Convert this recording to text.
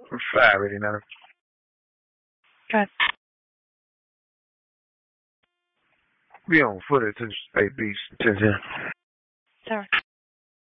5 89. Good. We on foot at 10, 8 beats, 10 10. Sorry.